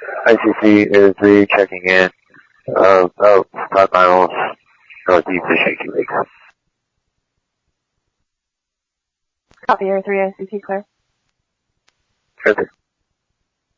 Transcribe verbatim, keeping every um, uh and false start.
I C C is three checking in. Uh, about five miles northeast of Shaky Lake. Copy, Air three I C C, clear. Perfect.